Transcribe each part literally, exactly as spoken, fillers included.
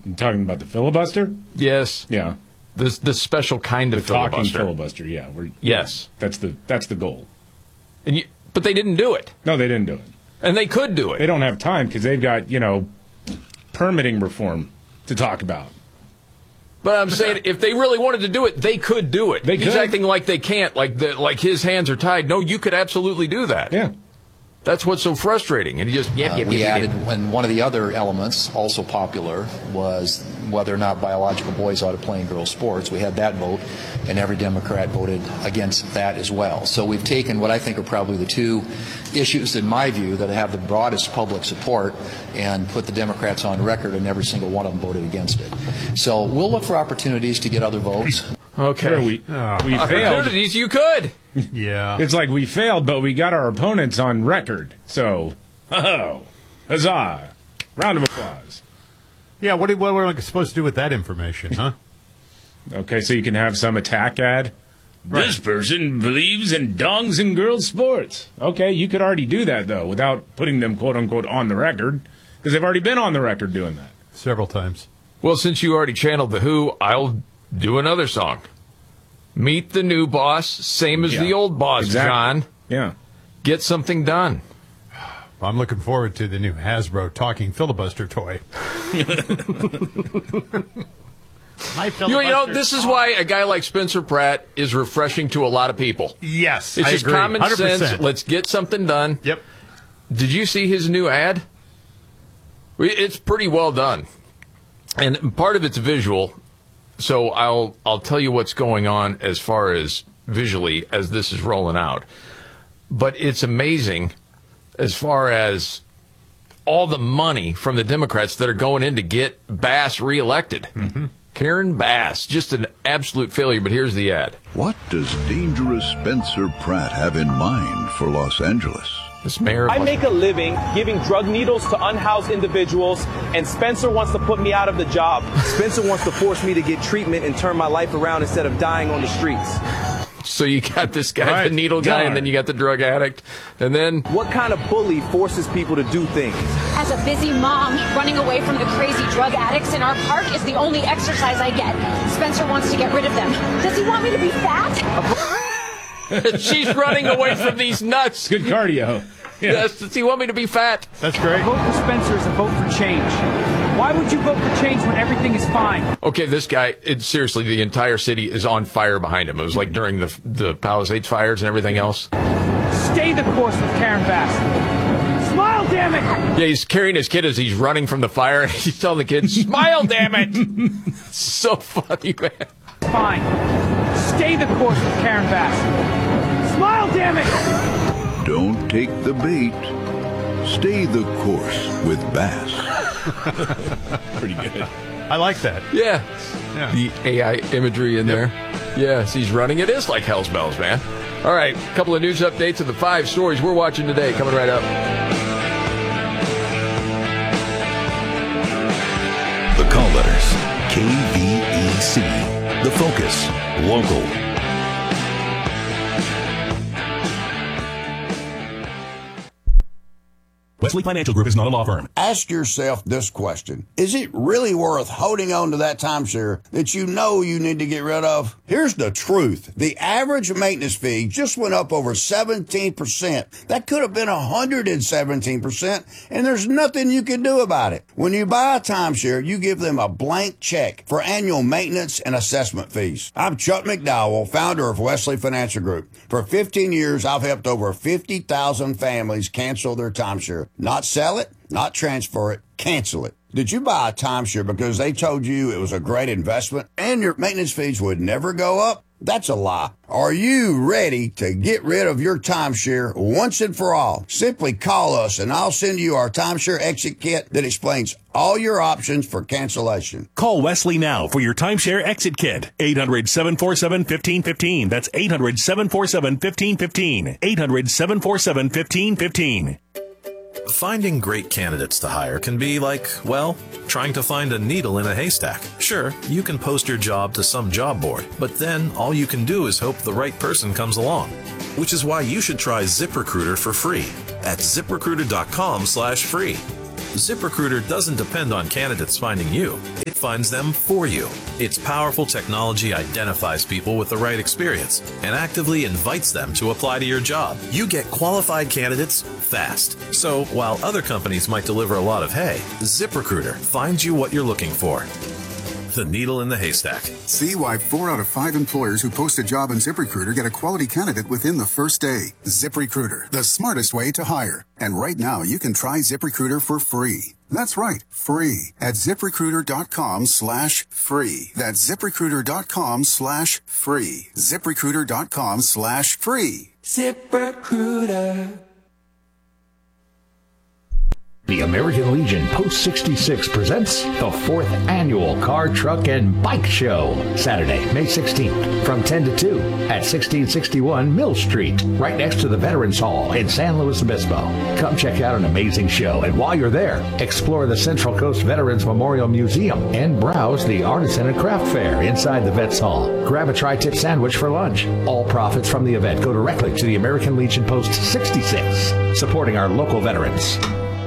You talking about the filibuster? Yes. Yeah. This this special kind The of talking filibuster. filibuster, yeah. We're, Yes. That's the that's the goal. And you, but they didn't do it. No, they didn't do it. And they could do it. They don't have time because they've got, you know, permitting reform to talk about. But I'm saying if they really wanted to do it, they could do it. They He's could. acting like they can't, like the, like his hands are tied. No, you could absolutely do that. Yeah. That's what's so frustrating. And he just, yep, Uh, yep, we yep, added, yep. when one of the other elements, also popular, was whether or not biological boys ought to play in girls' sports. We had that vote, and every Democrat voted against that as well. So we've taken what I think are probably the two issues, in my view, that have the broadest public support and put the Democrats on record, and every single one of them voted against it. So we'll look for opportunities to get other votes. Okay. Sure, we, Oh. we failed. Opportunities, you could. Yeah. It's like we failed, but we got our opponents on record. So, oh, huzzah. Round of applause. Yeah, what, do- what am I supposed to do with that information, huh? Okay, so you can have some attack ad. Right. This person believes in dongs and girls' sports. Okay, you could already do that, though, without putting them, quote-unquote, on the record, because they've already been on the record doing that. Several times. Well, since you already channeled The Who, I'll do another song. Meet the new boss, same as Yeah. the old boss, Exactly. John. Yeah. Get something done. I'm looking forward to the new Hasbro talking filibuster toy. My You, you know, filibuster- this is why a guy like Spencer Pratt is refreshing to a lot of people. Yes, It's I just agree. common one hundred percent. sense. Let's get something done. Yep. Did you see his new ad? It's pretty well done. And part of it's visual. So I'll I'll tell you what's going on as far as visually as this is rolling out. But it's amazing as far as all the money from the Democrats that are going in to get Bass reelected. Mm-hmm. Karen Bass, just an absolute failure, but here's the ad. What does dangerous Spencer Pratt have in mind for Los Angeles? This mayor. I make a living giving drug needles to unhoused individuals, and Spencer wants to put me out of the job. Spencer wants to force me to get treatment and turn my life around instead of dying on the streets. So you got this guy, Right. the needle guy, Darn. and then you got the drug addict, and then What kind of bully forces people to do things? As a busy mom, running away from the crazy drug addicts in our park is the only exercise I get. Spencer wants to get rid of them. Does he want me to be fat? she's running away from these nuts. Good cardio. Yeah. Yes, does he want me to be fat? That's great. Vote for Spencer is a vote for change. Why would you vote for change when everything is fine? Okay, this guy, it, seriously, the entire city is on fire behind him. It was like during the the Palisades fires and everything else. Stay the course with Karen Bass. Smile, damn it! Yeah, he's carrying his kid as he's running from the fire, and he's telling the kid, smile, damn it! So funny, man. Fine. Stay the course with Karen Bass. Smile, damn it! Don't take the bait. Stay the course with Bass. Pretty good. I like that. Yeah. Yeah. The A I imagery in there. Yes, he's running. It is like hell's bells, man. All right, a couple of news updates of the five stories we're watching today coming right up. The call letters, K V E C. The focus, local. Wesley Financial Group is not a law firm. Ask yourself this question. Is it really worth holding on to that timeshare that you know you need to get rid of? Here's the truth. The average maintenance fee just went up over seventeen percent. That could have been one hundred seventeen percent, and there's nothing you can do about it. When you buy a timeshare, you give them a blank check for annual maintenance and assessment fees. I'm Chuck McDowell, founder of Wesley Financial Group. For fifteen years, I've helped over fifty thousand families cancel their timeshare. Not sell it, not transfer it, cancel it. Did you buy a timeshare because they told you it was a great investment and your maintenance fees would never go up? That's a lie. Are you ready to get rid of your timeshare once and for all? Simply call us and I'll send you our timeshare exit kit that explains all your options for cancellation. Call Wesley now for your timeshare exit kit. eight hundred, seven four seven, one five one five. That's eight hundred, seven four seven, one five one five. eight hundred, seven four seven, one five one five. Finding great candidates to hire can be like, well, trying to find a needle in a haystack. Sure, you can post your job to some job board, but then all you can do is hope the right person comes along. Which is why you should try ZipRecruiter for free at zip recruiter dot com slash free. ZipRecruiter doesn't depend on candidates finding you. It finds them for you. Its powerful technology identifies people with the right experience and actively invites them to apply to your job. You get qualified candidates fast. So while other companies might deliver a lot of hay, ZipRecruiter finds you what you're looking for. The needle in the haystack. See why four out of five employers who post a job on ZipRecruiter get a quality candidate within the first day. ZipRecruiter, the smartest way to hire. And right now, you can try ZipRecruiter for free. That's right, free at ZipRecruiter.com slash free. That's ZipRecruiter.com slash free. ZipRecruiter.com slash free. ZipRecruiter. The American Legion Post sixty-six presents the fourth annual Car, Truck, and Bike Show, Saturday, May sixteenth, from ten to two at sixteen sixty-one Mill Street, right next to the Veterans Hall in San Luis Obispo. Come check out an amazing show, and while you're there, explore the Central Coast Veterans Memorial Museum and browse the Artisan and Craft Fair inside the Vets Hall. Grab a tri-tip sandwich for lunch. All profits from the event go directly to the American Legion Post sixty-six, supporting our local veterans.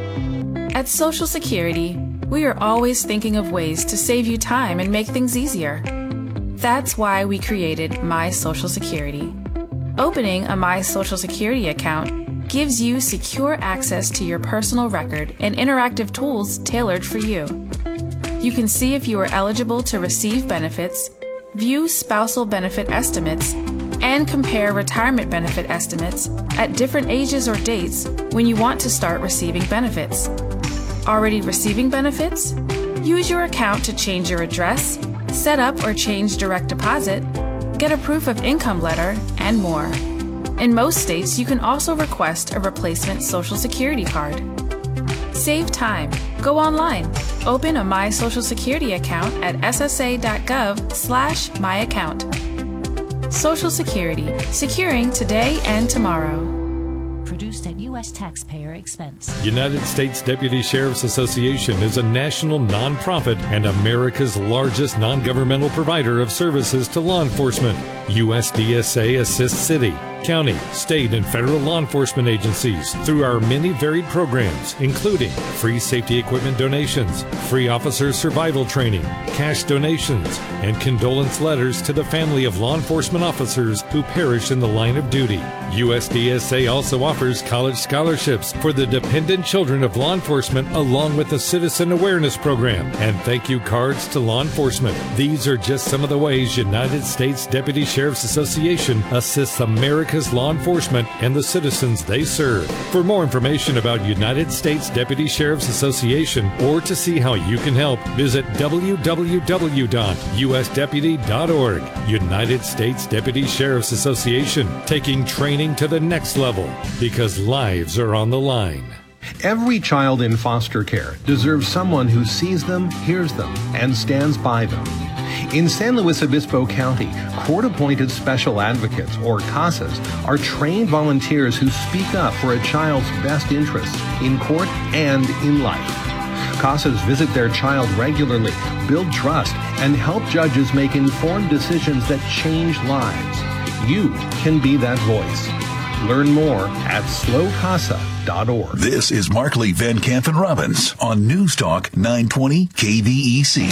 At Social Security, we are always thinking of ways to save you time and make things easier. That's why we created My Social Security. Opening a My Social Security account gives you secure access to your personal record and interactive tools tailored for you. You can see if you are eligible to receive benefits, view spousal benefit estimates, and compare retirement benefit estimates at different ages or dates when you want to start receiving benefits. Already receiving benefits? Use your account to change your address, set up or change direct deposit, get a proof of income letter, and more. In most states, you can also request a replacement Social Security card. Save time. Go online. Open a My Social Security account at ssa.gov slash my account. Social Security, securing today and tomorrow. Produced at U S taxpayer expense. United States Deputy Sheriff's Association is a national nonprofit and America's largest non-governmental provider of services to law enforcement. U S D S A assists city, county, state, and federal law enforcement agencies through our many varied programs, including free safety equipment donations, free officer survival training, cash donations, and condolence letters to the family of law enforcement officers who perish in the line of duty. U S D S A also offers college scholarships for the dependent children of law enforcement, along with a citizen awareness program and thank you cards to law enforcement. These are just some of the ways United States Deputy Sheriff's Association assists America's law enforcement and the citizens they serve. For more information about United States Deputy Sheriff's Association or to see how you can help, visit w w w dot u s deputy dot org. United States Deputy Sheriff's Association, taking training to the next level because lives are on the line. Every child in foster care deserves someone who sees them, hears them, and stands by them. In San Luis Obispo County, court-appointed special advocates, or CASAs, are trained volunteers who speak up for a child's best interests in court and in life. CASAs visit their child regularly, build trust, and help judges make informed decisions that change lives. You can be that voice. Learn more at slow casa dot org. This is Markley, Van Camp, and Robbins on News Talk nine twenty K V E C.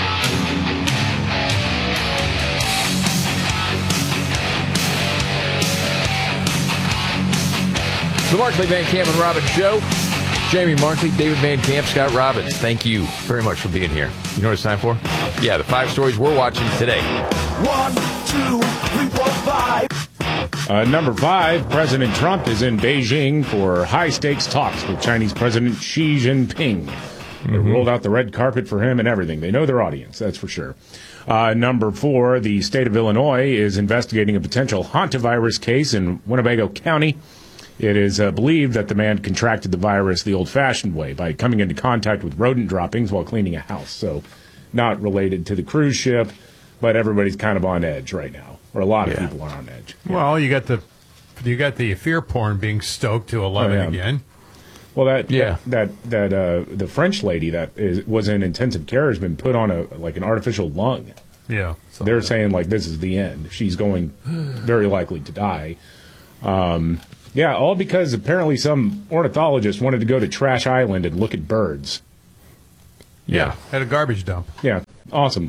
The Markley, Van Camp, and Robbins Show. Jamie Markley, David Van Camp, Scott Robbins. Thank you very much for being here. You know what it's time for? Yeah, the five stories we're watching today. One, two, three, four, five. Uh, number five, President Trump is in Beijing for high-stakes talks with Chinese President Xi Jinping. They mm-hmm. rolled out the red carpet for him and everything. They know their audience, that's for sure. Uh, number four, the state of Illinois is investigating a potential hantavirus case in Winnebago County. It is uh, believed that the man contracted the virus the old-fashioned way by coming into contact with rodent droppings while cleaning a house. So not related to the cruise ship, but everybody's kind of on edge right now, or a lot of yeah. people are on edge. Yeah. Well, you got the you got the fear porn being stoked to eleven oh, yeah. again. Well, that yeah that that, that uh, the French lady that is, was in intensive care has been put on a like an artificial lung. Yeah, so they're saying like this is the end. She's going very likely to die. Um, Yeah, all because apparently some ornithologist wanted to go to Trash Island and look at birds. Yeah, at a garbage dump. Yeah, awesome.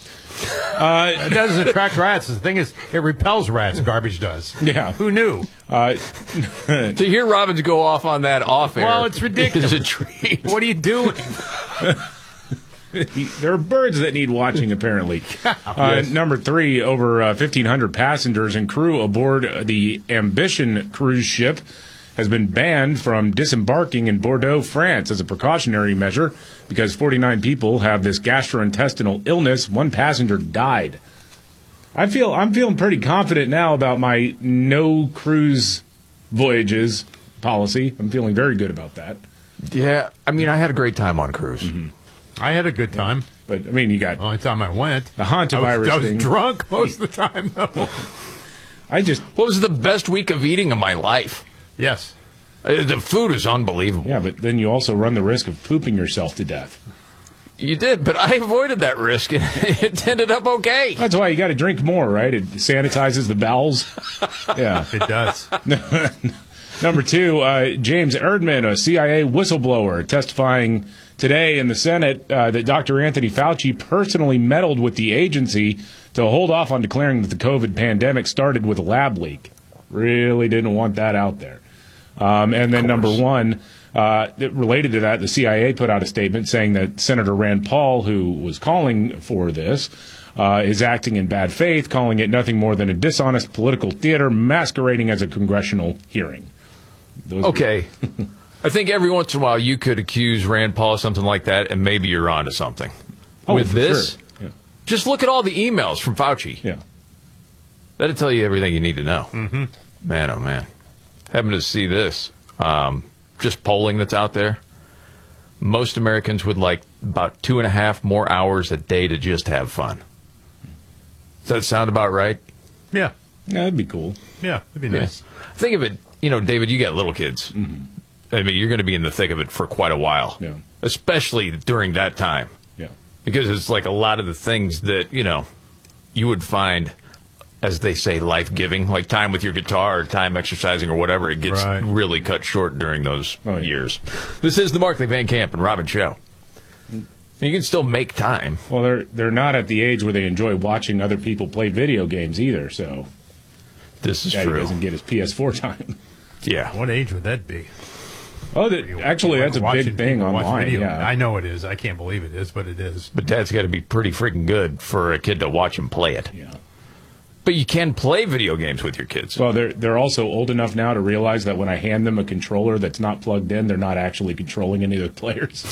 Uh, it doesn't attract rats. The thing is, it repels rats, garbage does. Yeah. Who knew? Uh, to hear Robbins go off on that off air. Well, it's ridiculous. Is a treat. What are you doing? There are birds that need watching, apparently. Uh, Yes. Number three, over uh, fifteen hundred passengers and crew aboard the Ambition cruise ship has been banned from disembarking in Bordeaux, France, as a precautionary measure because forty-nine people have this gastrointestinal illness. One passenger died. I feel I'm feeling pretty confident now about my no cruise voyages policy. I'm feeling very good about that. Yeah, I mean, I had a great time on cruise. Mm-hmm. I had a good time. But, I mean, you got... The only time I went. The hantavirus I was, I was thing. drunk most of the time, though. I just... What was the best week of eating of my life? Yes. Uh, the food is unbelievable. Yeah, but then you also run the risk of pooping yourself to death. You did, but I avoided that risk, and it ended up okay. That's why you got to drink more, right? It sanitizes the bowels. Yeah. It does. Number two, uh, James Erdman, a C I A whistleblower, testifying today in the Senate uh, that Doctor Anthony Fauci personally meddled with the agency to hold off on declaring that the COVID pandemic started with a lab leak. Really didn't want that out there. Um, and then number one, uh, related to that, the C I A put out a statement saying that Senator Rand Paul, who was calling for this, uh, is acting in bad faith, calling it nothing more than a dishonest political theater masquerading as a congressional hearing. Those okay. I think every once in a while you could accuse Rand Paul of something like that, and maybe you're onto something. Oh, With for this, sure. Yeah. just look at all the emails from Fauci. Yeah. That'll tell you everything you need to know. Mm-hmm. Man, oh man. Having to see this. Um, just polling that's out there. Most Americans would like about two and a half more hours a day to just have fun. Does that sound about right? Yeah. Yeah, that'd be cool. Yeah, that'd be nice. Yeah. Think of it, you know, David, you got little kids. Mm-hmm. I mean, you're going to be in the thick of it for quite a while. Yeah. Especially during that time. Yeah. Because it's like a lot of the things that, you know, you would find, as they say, life-giving, like time with your guitar or time exercising or whatever, it gets Right. really cut short during those Oh, yeah. years. This is the Markley Van Camp and Robin Show. You can still make time. Well, they're they're not at the age where they enjoy watching other people play video games either, so This is Daddy true. doesn't get his P S four time. Yeah. What age would that be? Oh, that, actually, that's a Watching big thing people watch online. video. Yeah. I know it is. I can't believe it is, but it is. But Dad's got to be pretty freaking good for a kid to watch him play it. Yeah. But you can play video games with your kids. Well, they're they're also old enough now to realize that when I hand them a controller that's not plugged in, they're not actually controlling any of the players.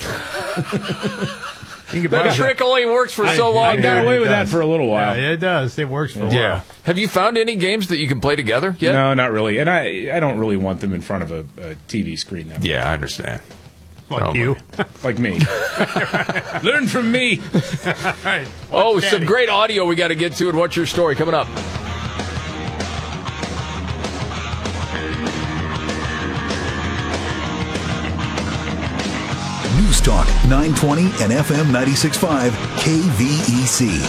You can That buy trick only works for I- so long. I got Dad. away with that for a little while. Yeah, it does. It works for a Yeah. while. Have you found any games that you can play together yet? No, not really. And I I don't really want them in front of a, a T V screen. That Yeah, I understand. Like Oh, you. like me. Learn from me. Right. Oh, What's some Daddy? great audio we got to get to, and what's your story coming up? News Talk nine twenty and F M ninety-six point five K V E C.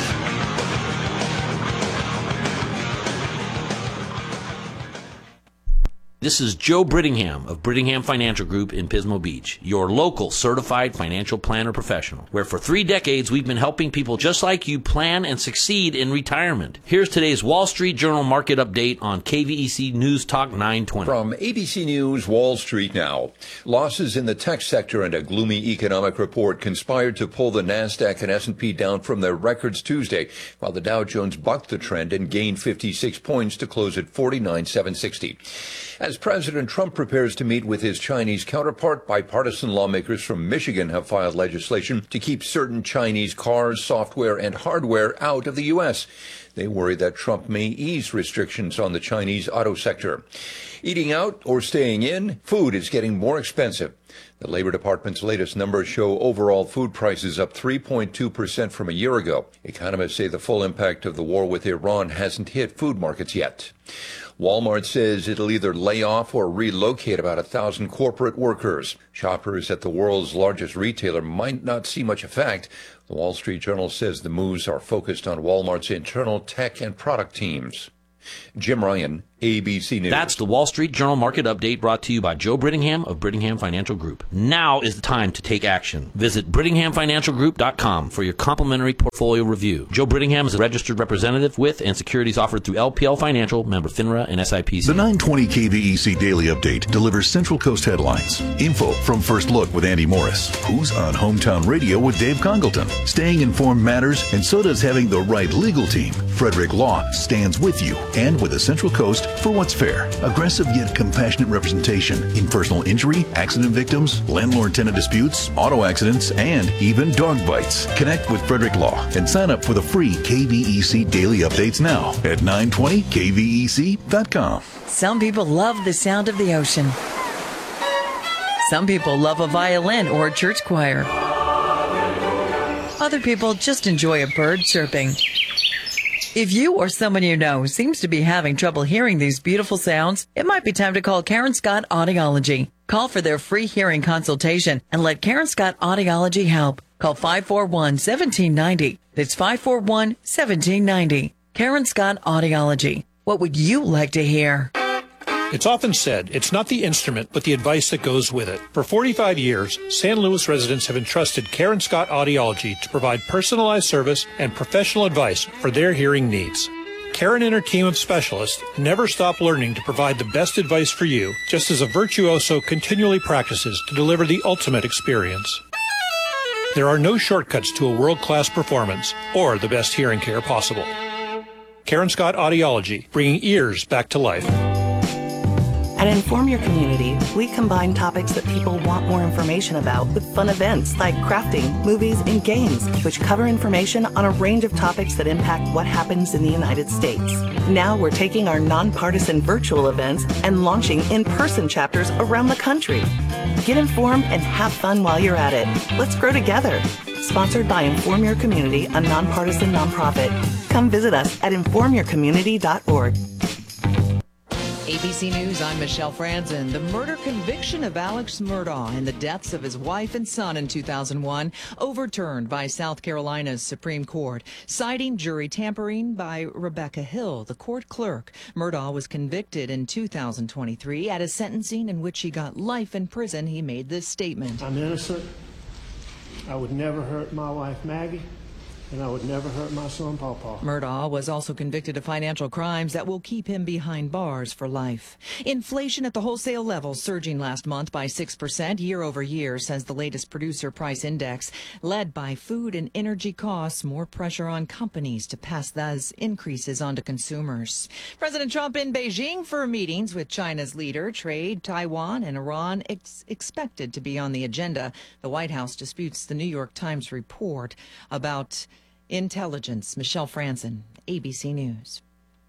This is Joe Brittingham of Brittingham Financial Group in Pismo Beach, your local certified financial planner professional, where for three decades we've been helping people just like you plan and succeed in retirement. Here's today's Wall Street Journal market update on K V E C News Talk nine twenty. From A B C News, Wall Street now. Losses in the tech sector and a gloomy economic report conspired to pull the NASDAQ and S and P down from their records Tuesday, while the Dow Jones bucked the trend and gained fifty-six points to close at forty-nine thousand seven hundred sixty. As President Trump prepares to meet with his Chinese counterpart, bipartisan lawmakers from Michigan have filed legislation to keep certain Chinese cars, software, and hardware out of the U S. They worry that Trump may ease restrictions on the Chinese auto sector. Eating out or staying in, food is getting more expensive. The Labor Department's latest numbers show overall food prices up three point two percent from a year ago. Economists say the full impact of the war with Iran hasn't hit food markets yet. Walmart says it'll either lay off or relocate about a thousand corporate workers. Shoppers at the world's largest retailer might not see much effect. The Wall Street Journal says the moves are focused on Walmart's internal tech and product teams. Jim Ryan, A B C News. That's the Wall Street Journal Market Update brought to you by Joe Brittingham of Brittingham Financial Group. Now is the time to take action. Visit Brittingham Financial Group dot com for your complimentary portfolio review. Joe Brittingham is a registered representative with and securities offered through L P L Financial, member FINRA and S I P C. The nine twenty K V E C Daily Update delivers Central Coast headlines, info from First Look with Andy Morris, who's on Hometown Radio with Dave Congleton. Staying informed matters, and so does having the right legal team. Frederick Law stands with you and with the Central Coast for what's fair. Aggressive yet compassionate representation in personal injury, accident victims, landlord-tenant disputes, auto accidents, and even dog bites. Connect with Frederick Law and sign up for the free K V E C Daily Updates now at nine twenty K V E C dot com. Some people love the sound of the ocean. Some people love a violin or a church choir. Other people just enjoy a bird chirping. If you or someone you know seems to be having trouble hearing these beautiful sounds, it might be time to call Karen Scott Audiology. Call for their free hearing consultation and let Karen Scott Audiology help. Call five four one, one seven nine zero. That's five four one, one seven nine zero. Karen Scott Audiology. What would you like to hear? It's often said it's not the instrument, but the advice that goes with it. For forty-five years, San Luis residents have entrusted Karen Scott Audiology to provide personalized service and professional advice for their hearing needs. Karen and her team of specialists never stop learning to provide the best advice for you, just as a virtuoso continually practices to deliver the ultimate experience. There are no shortcuts to a world-class performance or the best hearing care possible. Karen Scott Audiology, bringing ears back to life. At Inform Your Community, we combine topics that people want more information about with fun events like crafting, movies, and games, which cover information on a range of topics that impact what happens in the United States. Now we're taking our nonpartisan virtual events and launching in-person chapters around the country. Get informed and have fun while you're at it. Let's grow together. Sponsored by Inform Your Community, a nonpartisan nonprofit. Come visit us at inform your community dot org. A B C News, I'm Michelle Franzen. The murder conviction of Alex Murdaugh and the deaths of his wife and son in two thousand one overturned by South Carolina's Supreme Court, citing jury tampering by Rebecca Hill, the court clerk. Murdaugh was convicted in two thousand twenty-three at a sentencing in which he got life in prison. He made this statement. I'm innocent. I would never hurt my wife, Maggie. And I would never hurt my son, Pawpaw. Murdaugh was also convicted of financial crimes that will keep him behind bars for life. Inflation at the wholesale level surging last month by six percent year over year, says the latest producer price index. Led by food and energy costs, more pressure on companies to pass those increases on to consumers. President Trump in Beijing for meetings with China's leader. Trade, Taiwan, and Iran ex- expected to be on the agenda. The White House disputes the New York Times report about intelligence. Michelle Franzen, A B C News.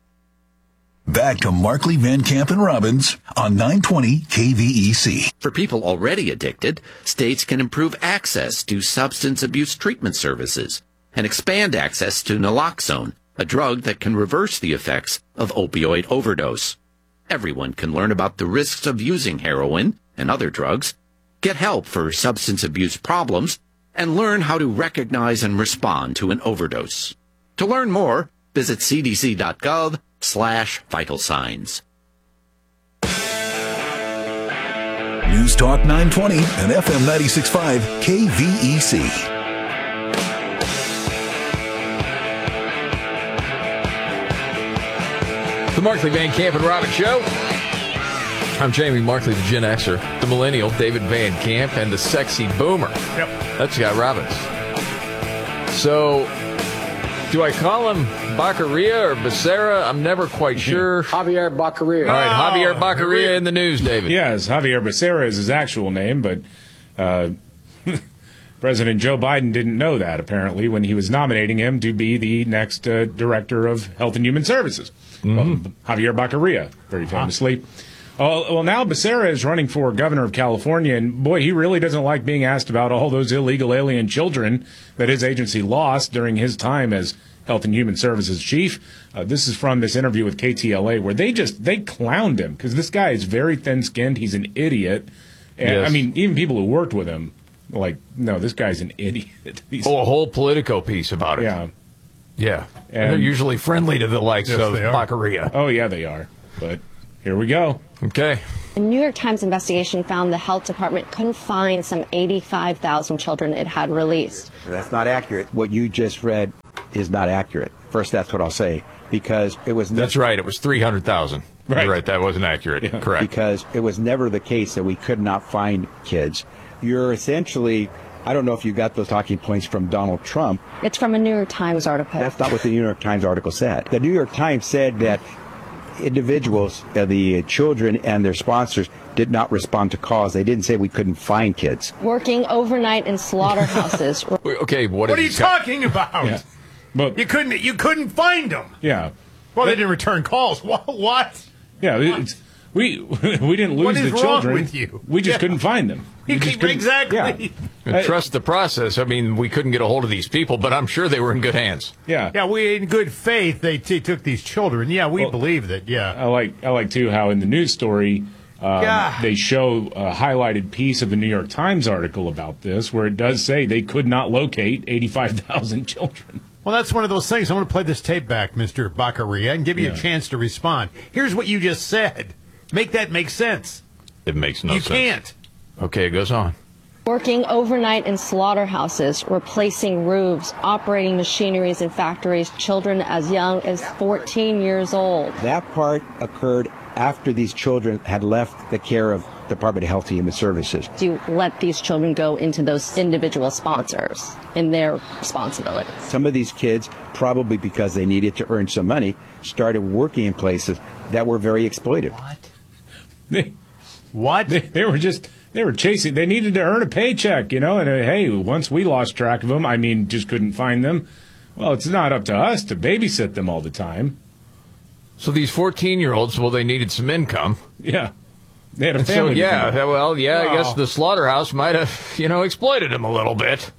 Back to Markley, Van Camp, and Robbins on nine twenty K V E C. For people already addicted, states can improve access to substance abuse treatment services and expand access to naloxone, a drug that can reverse the effects of opioid overdose. Everyone can learn about the risks of using heroin and other drugs, get help for substance abuse problems, and learn how to recognize and respond to an overdose. To learn more, visit cdc.gov slash vital signs. News Talk nine twenty and F M ninety-six point five K V E C. The Markley, Van Camp, and Robbins Show. I'm Jamie Markley, the Gen Xer, the Millennial, David Van Camp, and the Sexy Boomer. Yep. That's Scott Robbins. So, do I call him Baccaria or Becerra? I'm never quite sure. Javier Baccaria. All right, Javier Baccaria in the news, David. Yes, Javier Becerra is his actual name, but uh, President Joe Biden didn't know that, apparently, when he was nominating him to be the next uh, Director of Health and Human Services. Mm-hmm. Well, Javier Baccaria, very famously. Oh, well, now Becerra is running for governor of California, and boy, he really doesn't like being asked about all those illegal alien children that his agency lost during his time as Health and Human Services chief. Uh, this is from this interview with K T L A where they just, they clowned him because this guy is very thin-skinned. He's an idiot. And, yes. I mean, even people who worked with him, like, no, this guy's an idiot. He's, oh, a whole Politico piece about it. Yeah. Yeah. And, and they're usually friendly to the likes yes, of Baccaria. Oh, yeah, they are. But here we go. Okay. A New York Times investigation found the health department couldn't find some eighty-five thousand children it had released. That's not accurate. What you just read is not accurate. First, that's what I'll say. Because it was... That's right. It was three hundred thousand. Right. You're right. That wasn't accurate. Yeah. Correct. Because it was never the case that we could not find kids. You're essentially... I don't know if you got those talking points from Donald Trump. It's from a New York Times article. That's not what the New York Times article said. The New York Times said that individuals, uh, the children and their sponsors, did not respond to calls. They didn't say we couldn't find kids. Working overnight in slaughterhouses. Okay, what, what are you got? talking about? Yeah. But you couldn't you couldn't find them. Yeah. Well, they didn't return calls. What? what? Yeah, it's, we we didn't lose what is the children. Wrong with you? We just yeah. couldn't find them. We just couldn't, exactly. Yeah. Trust the process. I mean, we couldn't get a hold of these people, but I'm sure they were in good hands. Yeah. Yeah, we in good faith they t- took these children. Yeah, we well, believe that. Yeah. I like I like too how in the news story um, yeah. they show a highlighted piece of the New York Times article about this, where it does say they could not locate eighty-five thousand children. Well, that's one of those things. I want to play this tape back, Mister Baccaria, and give you yeah. a chance to respond. Here's what you just said. Make that make sense. It makes no you sense. You can't. Okay, it goes on. Working overnight in slaughterhouses, replacing roofs, operating machineries in factories, children as young as fourteen years old. That part occurred after these children had left the care of the Department of Health and Human Services. Do you let these children go into those individual sponsors in their responsibility? Some of these kids, probably because they needed to earn some money, started working in places that were very exploitive. What? They, what? They, they were just... They were chasing. They needed to earn a paycheck, you know. And uh, hey, once we lost track of them, I mean, just couldn't find them. Well, it's not up to us to babysit them all the time. So these fourteen-year-olds, well, they needed some income. Yeah, they had a family. So yeah, well, yeah, wow. I guess the slaughterhouse might have, you know, exploited them a little bit.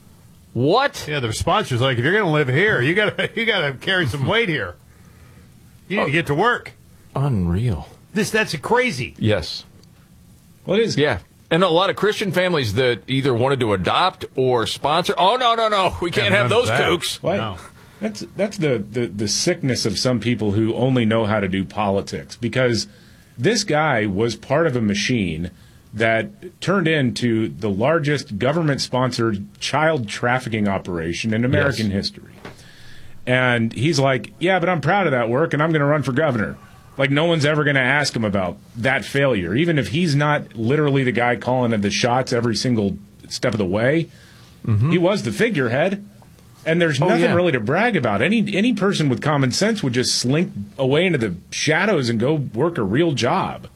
What? Yeah, their sponsors like, if you're going to live here, you got to you got to carry some weight here. You need oh, to get to work. Unreal. This that's crazy. Yes. Well, it is. Yeah. And a lot of Christian families that either wanted to adopt or sponsor. Oh, no, no, no. We can't have those kooks. What? No. That's that's the, the, the sickness of some people who only know how to do politics. Because this guy was part of a machine that turned into the largest government-sponsored child trafficking operation in American yes. history. And he's like, yeah, but I'm proud of that work, and I'm going to run for governor. Like, no one's ever going to ask him about that failure, even if he's not literally the guy calling the shots every single step of the way. Mm-hmm. He was the figurehead, and there's oh, nothing yeah. really to brag about. Any any person with common sense would just slink away into the shadows and go work a real job.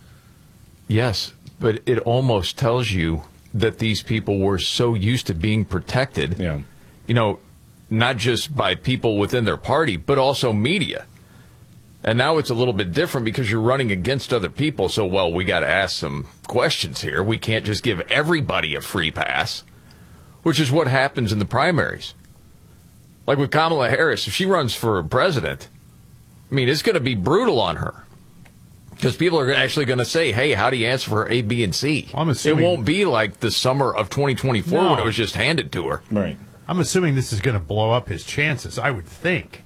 Yes, but it almost tells you that these people were so used to being protected, yeah. you know, not just by people within their party, but also media. And now it's a little bit different because you're running against other people. So, well, we got to ask some questions here. We can't just give everybody a free pass, which is what happens in the primaries. Like with Kamala Harris, if she runs for president, I mean, it's going to be brutal on her because people are actually going to say, hey, how do you answer for A, B, and C? I'm assuming... It won't be like the summer of twenty twenty-four no. when it was just handed to her. Right. I'm assuming this is going to blow up his chances, I would think.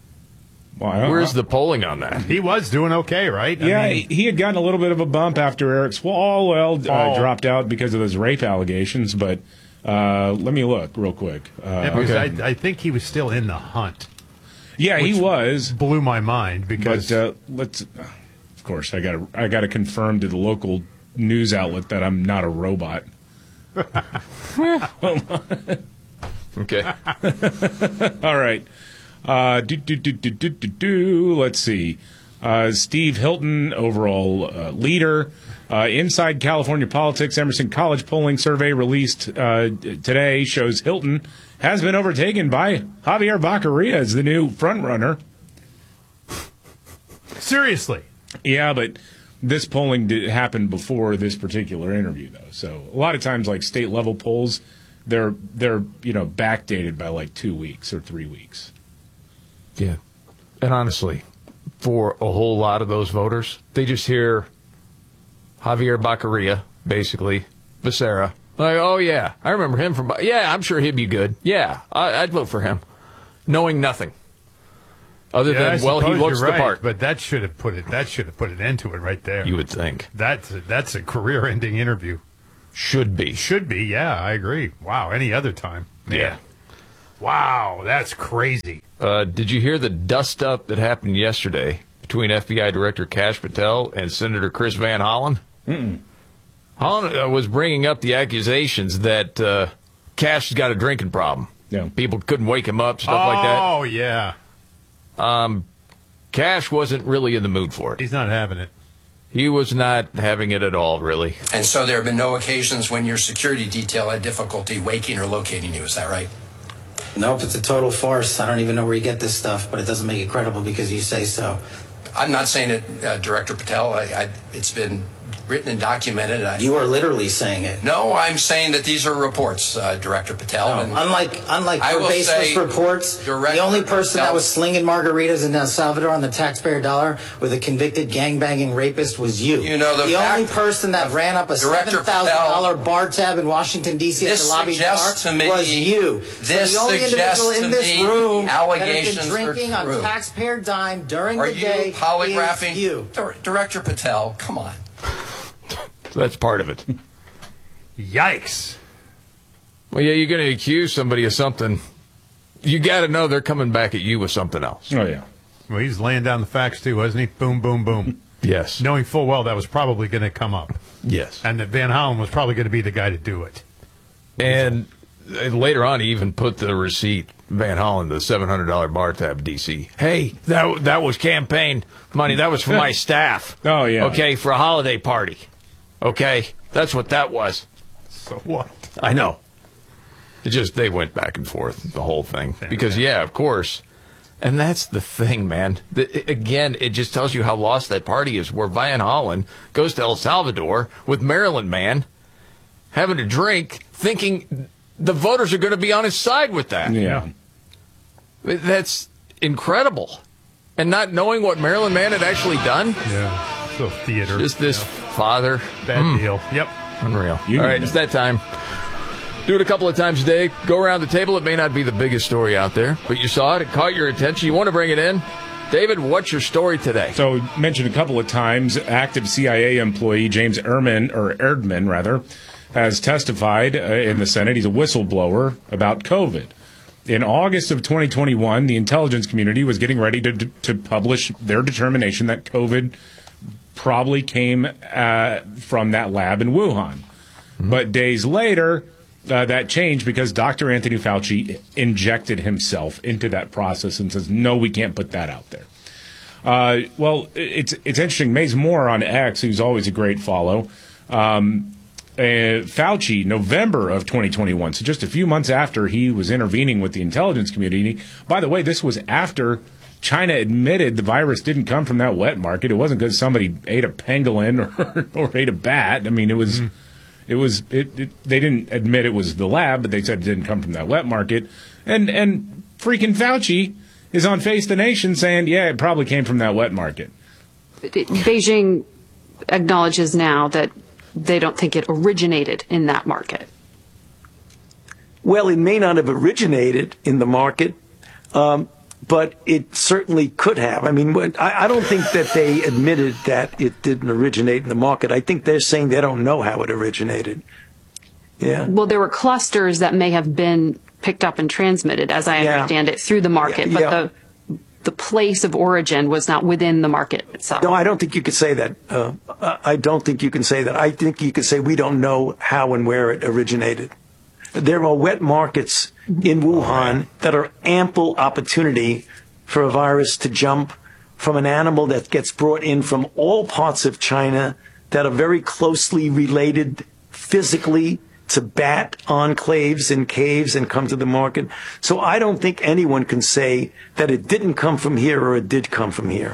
Well, Where's the polling on that? He was doing okay, right? I yeah, mean, he had gotten a little bit of a bump after Eric Swalwell uh, dropped out because of those rape allegations. But uh, let me look real quick. Uh, yeah, because okay. I, I think he was still in the hunt. Yeah, he was. Blew my mind because. But uh, let's. Of course, I got to. I got to confirm to the local news outlet that I'm not a robot. Okay. All right. Uh, do, do, do, do, do, do, do. Let's see. Uh, Steve Hilton, overall uh, leader. Uh, Inside California Politics, Emerson College polling survey released uh, today shows Hilton has been overtaken by Javier Baccaria as the new frontrunner. Seriously? Yeah, but this polling did happen before this particular interview, though. So a lot of times, like state level polls, they're they're you know backdated by like two weeks or three weeks. Yeah. And honestly, for a whole lot of those voters, they just hear Javier Baccaria, basically, Becerra. Like, oh, yeah, I remember him from... Yeah, I'm sure he'd be good. Yeah, I, I'd vote for him. Knowing nothing. Other Yeah, than, I well, he suppose looks you're the right, part. But that should have put it. That should have put an end to it right there. You would think. That's a, that's a career-ending interview. Should be. Should be. Yeah, I agree. Wow. Any other time. Man. Yeah. Wow, that's crazy. Uh, did you hear the dust-up that happened yesterday between F B I Director Kash Patel and Senator Chris Van Hollen? Mm-mm. Hollen uh, was bringing up the accusations that uh, Kash has got a drinking problem. Yeah. People couldn't wake him up, stuff oh, like that. Oh, yeah. Um, Kash wasn't really in the mood for it. He's not having it. He was not having it at all, really. And so there have been no occasions when your security detail had difficulty waking or locating you. Is that right? Nope, it's a total farce. I don't even know where you get this stuff, but it doesn't make it credible because you say so. I'm not saying it, uh, Director Patel. I, I, it's been written and documented. I, You are literally saying it. No, I'm saying that these are reports, uh, Director Patel. No, and unlike unlike I her will baseless say, reports, Director the only person Patel, that was slinging margaritas in El Salvador on the taxpayer dollar with a convicted gangbanging rapist was you. You know, the the fact- only person that ran up a Director seven thousand dollar bar tab in Washington D C at This the lobby bar suggests to me- was you. this so the only suggests individual in to this me room allegations that are has been drinking on true. taxpayer dime during Are the you day polygraphing is you. Dir- Director Patel? Come on. So that's part of it. Yikes. Well, yeah, you're going to accuse somebody of something. You got to know they're coming back at you with something else. Oh, yeah. Well, he's laying down the facts, too, wasn't he? Boom, boom, boom. Yes. Knowing full well that was probably going to come up. Yes. And that Van Hollen was probably going to be the guy to do it. And later on, he even put the receipt, Van Hollen, the seven hundred dollars bar tab, D C. Hey, that that was campaign money. That was for my staff. Oh, yeah. Okay, for a holiday party. Okay, that's what that was. So what? I know. It just, they went back and forth, the whole thing. Because, yeah, of course. And that's the thing, man. The, again, it just tells you how lost that party is, where Van Hollen goes to El Salvador with Maryland Man, having a drink, thinking the voters are going to be on his side with that. Yeah. That's incredible. And not knowing what Maryland Man had actually done. Yeah. So theater. Just this yeah. father. Bad Mm. deal. Yep. Unreal. You All right, know. it's that time. Do it a couple of times a day. Go around the table. It may not be the biggest story out there, but you saw it. It caught your attention. You want to bring it in. David, what's your story today? So, mentioned a couple of times, active C I A employee James Ehrman, or Erdman, rather, has testified uh, in the Senate. He's a whistleblower about COVID. In August of twenty twenty-one, the intelligence community was getting ready to, to publish their determination that COVID probably came uh, from that lab in Wuhan. Mm-hmm. But days later, uh, that changed because Doctor Anthony Fauci injected himself into that process and says, no, we can't put that out there. Uh, well, it's it's interesting. Maze Moore on X, who's always a great follow, um, uh, Fauci, November of twenty twenty-one, so just a few months after he was intervening with the intelligence community. By the way, this was after China admitted the virus didn't come from that wet market. It wasn't because somebody ate a pangolin or, or ate a bat. I mean, it was, mm. it was, it, it, they didn't admit it was the lab, but they said it didn't come from that wet market. And, and freaking Fauci is on Face the Nation saying, yeah, it probably came from that wet market. Beijing acknowledges now that they don't think it originated in that market. Well, it may not have originated in the market, um, but it certainly could have. I mean, I, I don't think that they admitted that it didn't originate in the market. I think they're saying they don't know how it originated. Yeah. Well, there were clusters that may have been picked up and transmitted, as I Yeah. understand it, through the market, Yeah, but yeah. the the place of origin was not within the market itself. No, I don't think you could say that. Uh, I don't think you can say that. I think you could say we don't know how and where it originated. There are wet markets in Wuhan that are ample opportunity for a virus to jump from an animal that gets brought in from all parts of China that are very closely related physically to bat enclaves and caves and come to the market. So I don't think anyone can say that it didn't come from here or it did come from here.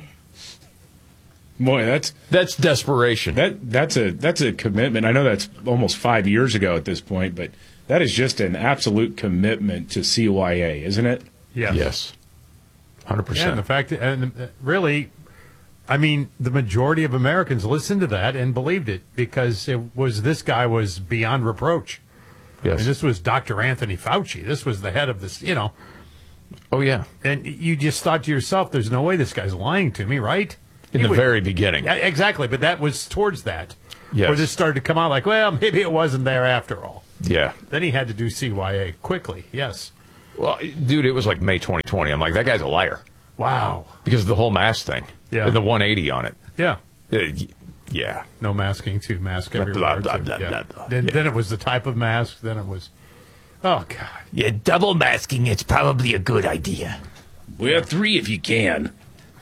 Boy, that's that's desperation. That that's a that's a commitment. I know that's almost five years ago at this point, but that is just an absolute commitment to C Y A, isn't it? Yes. Yes. one hundred percent. Yeah, and the fact, and really, I mean, the majority of Americans listened to that and believed it because it was this guy was beyond reproach. Yes. I mean, this was Doctor Anthony Fauci. This was the head of this, you know. Oh, yeah. And you just thought to yourself, there's no way this guy's lying to me, right? In He the would- very beginning. Yeah, exactly, but that was towards that. Yes. Where this started to come out like, well, maybe it wasn't there after all. Yeah. Then he had to do C Y A quickly, yes. Well, dude, it was like May twenty twenty. I'm like, that guy's a liar. Wow. Because of the whole mask thing. Yeah. And the one eighty on it. Yeah. Uh, y- yeah. No masking to mask Blah, everywhere. blah, too. blah, Yeah. blah, blah. Then, Yeah. then it was the type of mask. Then it was, oh, God. Yeah, double masking, it's probably a good idea. Wear three if you can.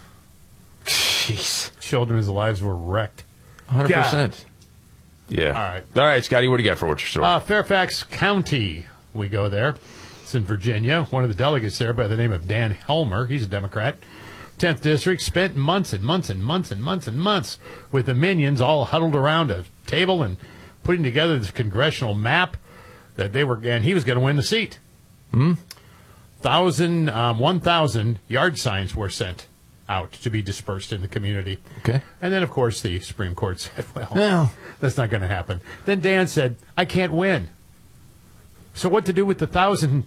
Jeez. Children's lives were wrecked. one hundred percent. Yeah. All right. All right, Scotty, what do you got for what's your story? Uh, Fairfax County, we go there. It's in Virginia. One of the delegates there by the name of Dan Helmer, he's a Democrat, tenth District, spent months and months and months and months and months with the minions all huddled around a table and putting together this congressional map that they were, and he was going to win the seat. Hmm? Thousand, um, one thousand yard signs were sent out to be dispersed in the community. Okay. And then, of course, the Supreme Court said, well, Well. that's not going to happen. Then Dan said, I can't win. So what to do with the thousand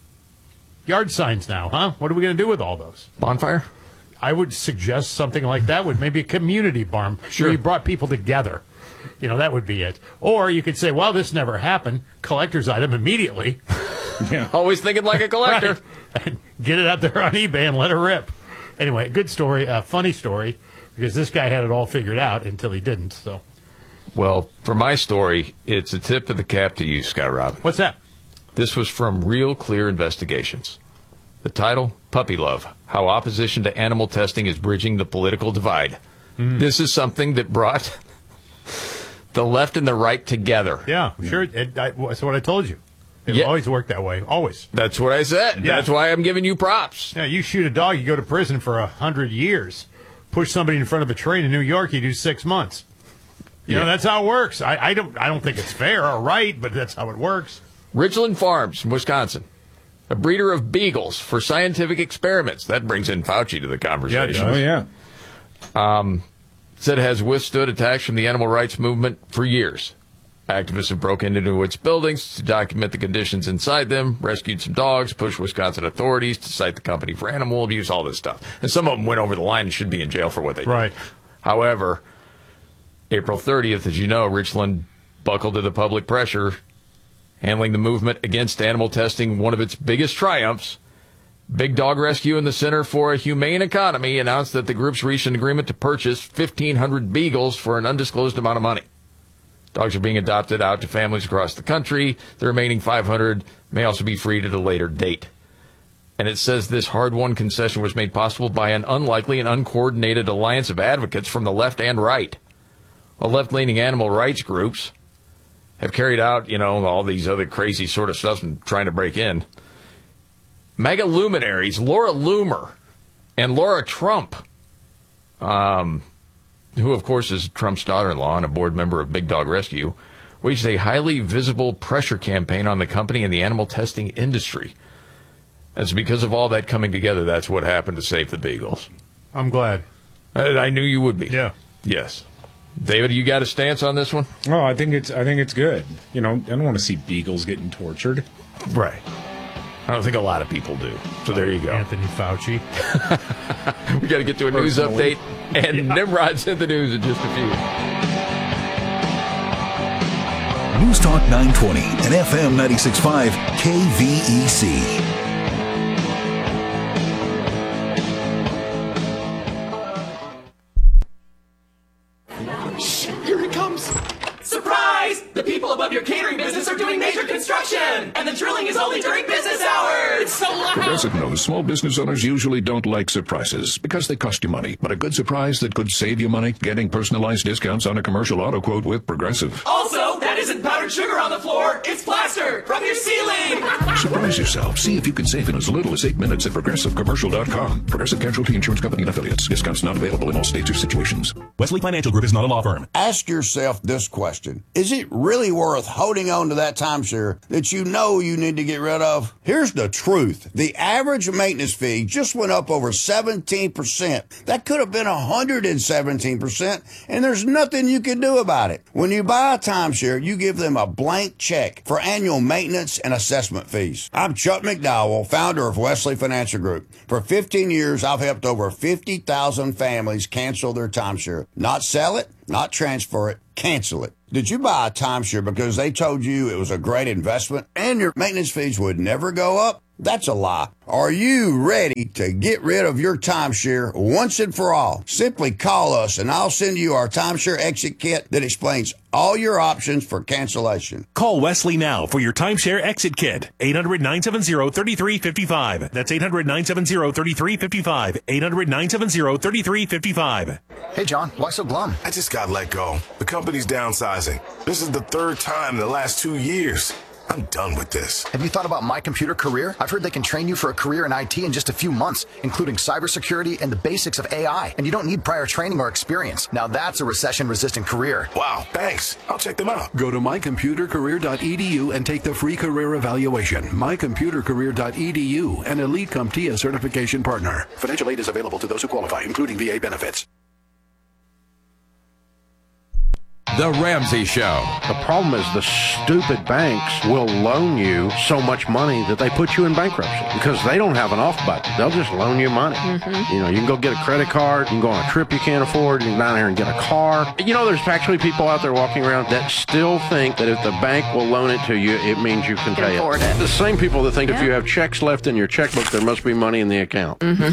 yard signs now, huh? What are we going to do with all those? Bonfire? I would suggest something like that would maybe a community barn. Sure. Where you brought people together. You know, that would be it. Or you could say, well, this never happened. Collector's item immediately. Yeah. Always thinking like a collector. Right. And get it out there on eBay and let it rip. Anyway, good story, uh, funny story, because this guy had it all figured out until he didn't. So, Well, for my story, it's a tip of the cap to you, Scott Robin. what's that? This was from Real Clear Investigations. The title, Puppy Love, How Opposition to Animal Testing is Bridging the Political Divide. Mm. This is something that brought the left and the right together. Yeah, sure. It, I, that's what I told you. It'll Yeah. always work that way. Always. That's what I said. Yeah. That's why I'm giving you props. Yeah, you shoot a dog, you go to prison for a hundred years. Push somebody in front of a train in New York, you do six months. You know, Yeah. that's how it works. I, I don't I don't think it's fair or right, but that's how it works. Ridgeland Farms, Wisconsin. A breeder of beagles for scientific experiments. That brings in Fauci to the conversation. Oh, yeah. Um, said it has withstood attacks from the animal rights movement for years. Activists have broken into its buildings to document the conditions inside them, rescued some dogs, pushed Wisconsin authorities to cite the company for animal abuse, all this stuff. And some of them went over the line and should be in jail for what they did. Right. However, April thirtieth, as you know, Richland buckled to the public pressure, handling the movement against animal testing, one of its biggest triumphs. Big Dog Rescue and the Center for a Humane Economy announced that the groups reached an agreement to purchase fifteen hundred beagles for an undisclosed amount of money. Dogs are being adopted out to families across the country. The remaining five hundred may also be freed at a later date. And it says this hard-won concession was made possible by an unlikely and uncoordinated alliance of advocates from the left and right. While left-leaning animal rights groups have carried out, you know, all these other crazy sort of stuff and trying to break in. Mega luminaries Laura Loomer and Laura Trump, um, who, of course, is Trump's daughter-in-law and a board member of Big Dog Rescue, waged a highly visible pressure campaign on the company and the animal testing industry. And it's because of all that coming together, that's what happened to save the beagles. I'm glad. I, I knew you would be. Yeah. Yes. David, you got a stance on this one? Oh, I think it's I think it's good. You know, I don't want to see beagles getting tortured. Right. I don't think a lot of people do. So there you go. Anthony Fauci. We got to get to a news Personally. update, and yeah. Nimrod's in the news in just a few. News Talk nine twenty and F M ninety-six point five K V E C. Here he comes! Surprise! The people above your catering business are doing major construction! And the drilling is only during business hours! It's so loud! Progressive knows small business owners usually don't like surprises because they cost you money. But a good surprise that could save you money, getting personalized discounts on a commercial auto quote with Progressive. Also, that isn't powdered sugar on the floor, it's plaster from your ceiling! Surprise yourself. See if you can save in as little as eight minutes at progressive commercial dot com. Progressive Casualty Insurance Company and Affiliates. Discounts not available in all states or situations. Wesley Financial Group is not a law firm. Ask yourself this question. Is it really worth holding on to that timeshare that you know you need to get rid of? Here's the truth. truth. The average maintenance fee just went up over seventeen percent. That could have been one hundred seventeen percent, and there's nothing you can do about it. When you buy a timeshare, you give them a blank check for annual maintenance and assessment fees. I'm Chuck McDowell, founder of Wesley Financial Group. For fifteen years, I've helped over fifty thousand families cancel their timeshare. Not sell it, not transfer it, cancel it. Did you buy a timeshare because they told you it was a great investment and your maintenance fees would never go up? That's a lie. Are you ready to get rid of your timeshare once and for all? Simply call us and I'll send you our timeshare exit kit that explains all your options for cancellation. Call Wesley now for your timeshare exit kit. eight hundred, nine seven zero, three three five five. That's eight hundred, nine seven zero, three three five five. eight hundred, nine seven zero, three three five five. Hey, John, why so glum? I just got let go. The company's downsizing. This is the third time in the last two years. I'm done with this. Have you thought about My Computer Career? I've heard they can train you for a career in I T in just a few months, including cybersecurity and the basics of A I. And you don't need prior training or experience. Now that's a recession-resistant career. Wow, thanks. I'll check them out. Go to my computer career dot e d u and take the free career evaluation. my computer career dot e d u, an Elite CompTIA certification partner. Financial aid is available to those who qualify, including V A benefits. The Ramsey Show. The problem is the stupid banks will loan you so much money that they put you in bankruptcy because they don't have an off button. They'll just loan you money. Mm-hmm. You know, you can go get a credit card, you can go on a trip you can't afford, you can go down here and get a car. You know, there's actually people out there walking around that still think that if the bank will loan it to you, it means you can, can pay it. it. The same people that think yeah. if you have checks left in your checkbook, there must be money in the account. Mm-hmm.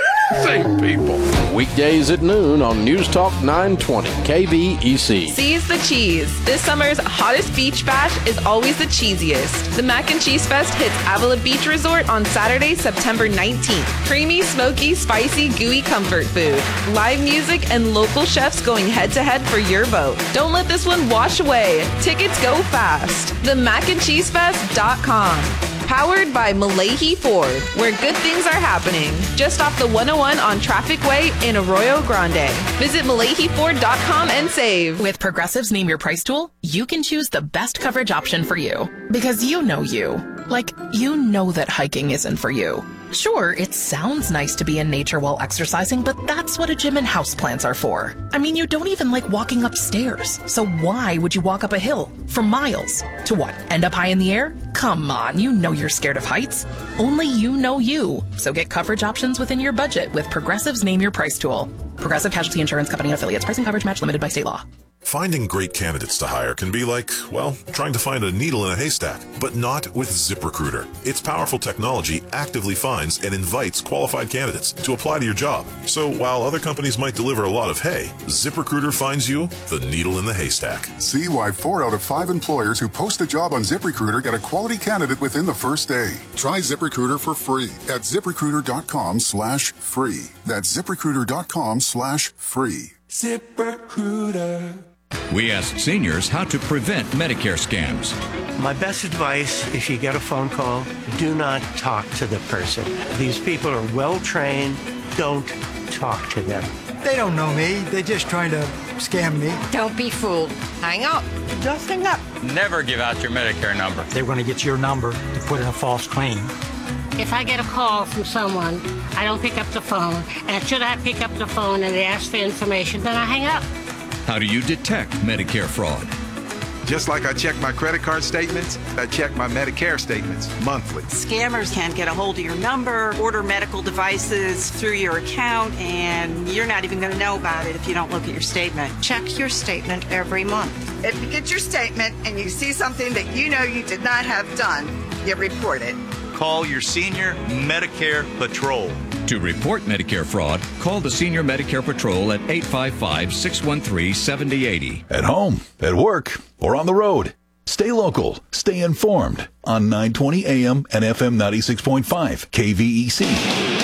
Same people. Weekdays at noon on News Talk nine twenty K V E C. Seize the cheese. This summer's hottest beach bash is always the cheesiest. The Mac and Cheese Fest hits Avila Beach Resort on Saturday, September nineteenth. Creamy, smoky, spicy, gooey comfort food. Live music and local chefs going head to head for your vote. Don't let this one wash away. Tickets go fast. the mac and cheese fest dot com. Powered by Malahi Ford, where good things are happening. Just off the one oh one on Traffic Way in Arroyo Grande. Visit malahi ford dot com and save. With Progressive's Name Your Price tool, you can choose the best coverage option for you. Because you know you. Like, you know that hiking isn't for you. Sure, it sounds nice to be in nature while exercising, but that's what a gym and houseplants are for. I mean, you don't even like walking upstairs. So why would you walk up a hill for miles? To what, end up high in the air? Come on, you know you're scared of heights. Only you know you. So get coverage options within your budget with Progressive's Name Your Price tool. Progressive Casualty Insurance Company and Affiliates. Pricing coverage match limited by state law. Finding great candidates to hire can be like, well, trying to find a needle in a haystack, but not with ZipRecruiter. Its powerful technology actively finds and invites qualified candidates to apply to your job. So while other companies might deliver a lot of hay, ZipRecruiter finds you the needle in the haystack. See why four out of five employers who post a job on ZipRecruiter get a quality candidate within the first day. Try ZipRecruiter for free at ZipRecruiter dot com slash free. That's ZipRecruiter dot com slash free. ZipRecruiter. We asked seniors how to prevent Medicare scams. My best advice, if you get a phone call, do not talk to the person. These people are well trained. Don't talk to them. They don't know me. They're just trying to scam me. Don't be fooled. Hang up. Just hang up. Never give out your Medicare number. They're going to get your number to put in a false claim. If I get a call from someone, I don't pick up the phone. And should I pick up the phone and they ask for information, then I hang up. How do you detect Medicare fraud? Just like I check my credit card statements, I check my Medicare statements monthly. Scammers can get a hold of your number, order medical devices through your account, and you're not even going to know about it if you don't look at your statement. Check your statement every month. If you get your statement and you see something that you know you did not have done, you report it. Call your Senior Medicare Patrol. To report Medicare fraud, call the Senior Medicare Patrol at eight five five, six one three, seven zero eight zero. At home, at work, or on the road. Stay local. Stay informed on nine twenty A M and F M ninety-six point five K V E C.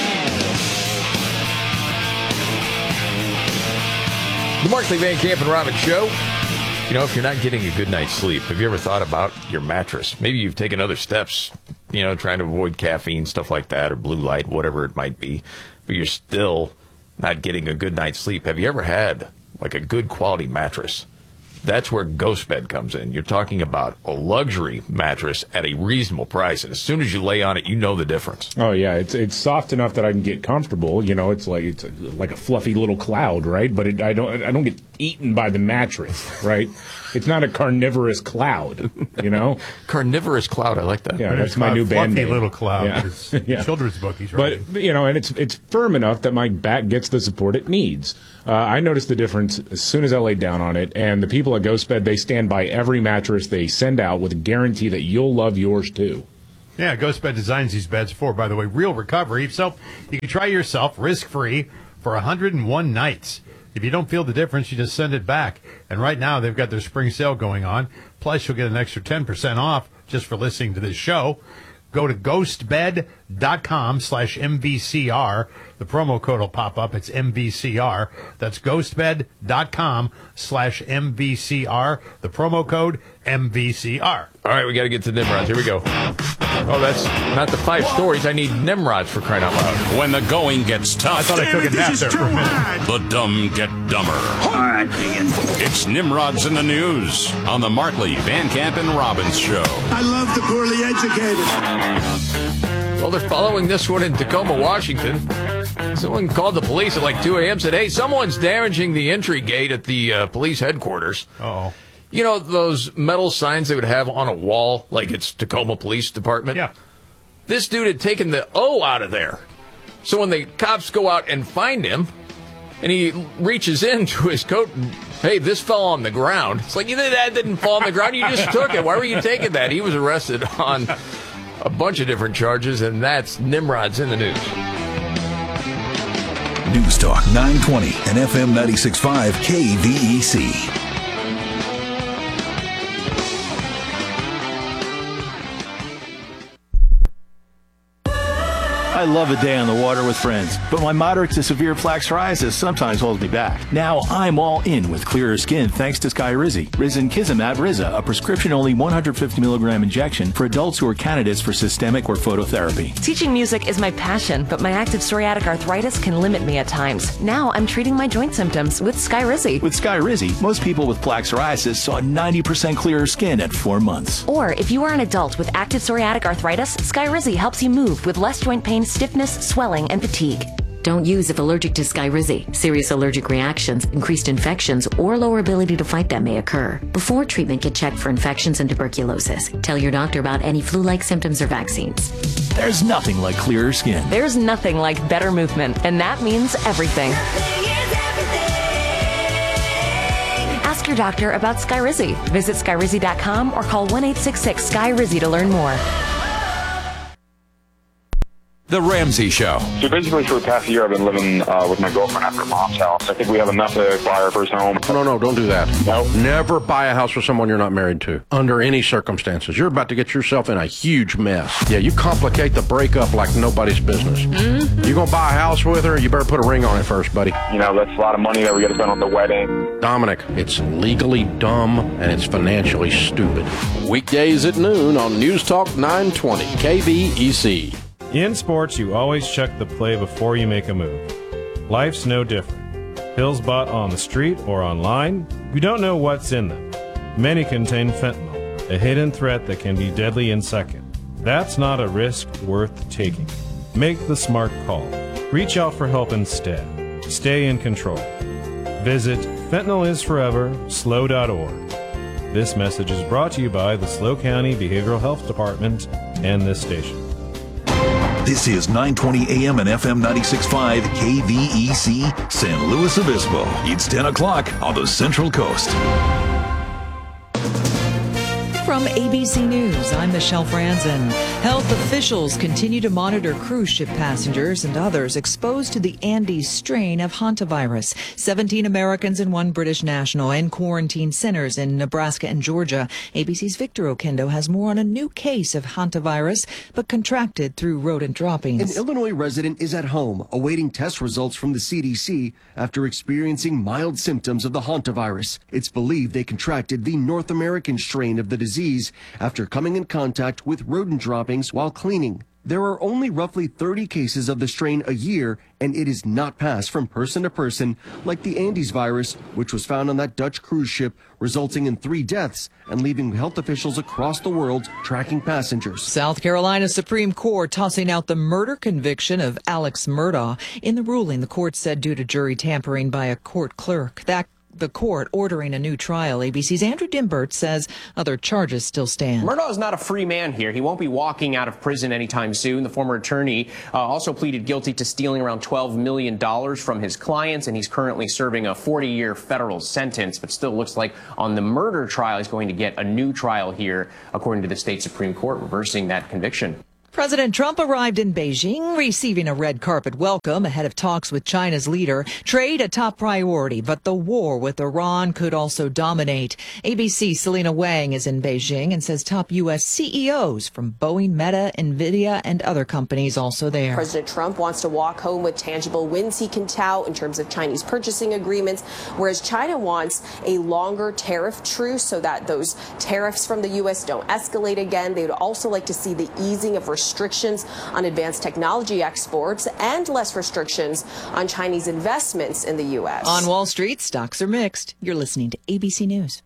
The Markley, Van Camp, and Robbins Show. You know, if you're not getting a good night's sleep, have you ever thought about your mattress? Maybe you've taken other steps, you know, trying to avoid caffeine, stuff like that, or blue light, whatever it might be, but you're still not getting a good night's sleep. Have you ever had, like, a good quality mattress? That's where GhostBed comes in. You're talking about a luxury mattress at a reasonable price, and as soon as you lay on it, you know the difference. Oh yeah, it's it's soft enough that I can get comfortable. You know, it's like it's a, like a fluffy little cloud, right? But it, I don't I don't get eaten by the mattress, right? It's not a carnivorous cloud, you know. Carnivorous cloud, I like that. Yeah, that's my new band name. Fluffy little cloud. Yeah. It's Yeah. children's bookies, right? But you know, and it's it's firm enough that my back gets the support it needs. Uh, I noticed the difference as soon as I laid down on it, and the people at GhostBed, they stand by every mattress they send out with a guarantee that you'll love yours too. Yeah, GhostBed designs these beds for, by the way, real recovery. So you can try yourself risk-free for one hundred one nights. If you don't feel the difference, you just send it back. And right now, they've got their spring sale going on. Plus, you'll get an extra ten percent off just for listening to this show. Go to ghostbed.com slash MVCR. The promo code will pop up. It's M V C R. That's ghostbed.com slash MVCR. The promo code M V C R. All right, we got to get to Nimrods. Here we go. Oh, that's not the five stories. I need Nimrods for crying out loud. When the going gets tough, I thought I took a nap there for a minute. the dumb get dumber. It's Nimrods in the News on the Markley, Van Camp, and Robbins Show. I love the poorly educated. Well, they're following this one in Tacoma, Washington. Someone called the police at like two a.m. said, hey, someone's damaging the entry gate at the uh, police headquarters. Uh-oh. You know those metal signs they would have on a wall, like it's Tacoma Police Department? Yeah. This dude had taken the O out of there. So when the cops go out and find him, and he reaches into his coat and, hey, this fell on the ground. It's like, that didn't fall on the ground. You just took it. Why were you taking that? He was arrested on a bunch of different charges, and that's Nimrod's in the News. News Talk nine twenty and F M ninety-six point five K V E C. I love a day on the water with friends, but my moderate to severe plaque psoriasis sometimes holds me back. Now I'm all in with clearer skin thanks to Skyrizi. Risankizumab Riza, a prescription-only one hundred fifty milligram injection for adults who are candidates for systemic or phototherapy. Teaching music is my passion, but my active psoriatic arthritis can limit me at times. Now I'm treating my joint symptoms with Skyrizi. With Skyrizi, most people with plaque psoriasis saw ninety percent clearer skin at four months. Or if you are an adult with active psoriatic arthritis, Skyrizi helps you move with less joint pain, stiffness, swelling, and fatigue. Don't use if allergic to Skyrizi. Serious allergic reactions, increased infections, or lower ability to fight them may occur. Before treatment, get checked for infections and tuberculosis. Tell your doctor about any flu-like symptoms or vaccines. There's nothing like clearer skin. There's nothing like better movement, and that means everything. Ask your doctor about Skyrizi. Visit Skyrizi dot com or call one eight six six S K Y R I Z I to learn more. The Ramsey Show. So basically for the past year, I've been living uh, with my girlfriend at her mom's house. I think we have enough to buy our first home. No, no, don't do that. No. Never buy a house with someone you're not married to, under any circumstances. You're about to get yourself in a huge mess. Yeah, you complicate the breakup like nobody's business. Mm-hmm. You're going to buy a house with her, you better put a ring on it first, buddy. You know, that's a lot of money that we got to spend on the wedding. Dominic, it's legally dumb and it's financially stupid. Weekdays at noon on News Talk nine twenty K V E C. In sports, you always check the play before you make a move. Life's no different. Pills bought on the street or online, you don't know what's in them. Many contain fentanyl, a hidden threat that can be deadly in seconds. That's not a risk worth taking. Make the smart call. Reach out for help instead. Stay in control. Visit fentanyl is forever slow dot org. This message is brought to you by the SLO County Behavioral Health Department and this station. This is nine twenty A M and F M ninety-six point five K V E C, San Luis Obispo. It's ten o'clock on the Central Coast. From A B C News, I'm Michelle Franzen. Health officials continue to monitor cruise ship passengers and others exposed to the Andes strain of hantavirus. seventeen Americans and one British national in quarantine centers in Nebraska and Georgia. A B C's Victor Okendo has more on a new case of hantavirus, but contracted through rodent droppings. An Illinois resident is at home awaiting test results from the C D C after experiencing mild symptoms of the hantavirus. It's believed they contracted the North American strain of the disease after coming in contact with rodent droppings while cleaning. There are only roughly thirty cases of the strain a year, and it is not passed from person to person like the Andes virus, which was found on that Dutch cruise ship, resulting in three deaths and leaving health officials across the world tracking passengers. South Carolina Supreme Court tossing out the murder conviction of Alex Murdaugh. In the ruling, the court said due to jury tampering by a court clerk, that the court ordering a new trial. A B C's Andrew Dimbert says other charges still stand. Murdaugh is not a free man here. He won't be walking out of prison anytime soon. The former attorney uh, also pleaded guilty to stealing around twelve million dollars from his clients, and he's currently serving a forty-year federal sentence, but still looks like on the murder trial he's going to get a new trial here, according to the state Supreme Court, reversing that conviction. President Trump arrived in Beijing, receiving a red carpet welcome ahead of talks with China's leader. Trade a top priority, but the war with Iran could also dominate. A B C's Selena Wang is in Beijing and says top U S C E Os from Boeing, Meta, NVIDIA, and other companies also there. President Trump wants to walk home with tangible wins he can tout in terms of Chinese purchasing agreements, whereas China wants a longer tariff truce so that those tariffs from the U S don't escalate again. They would also like to see the easing of restrictions on advanced technology exports and less restrictions on Chinese investments in the U S. On Wall Street, stocks are mixed. You're listening to A B C News.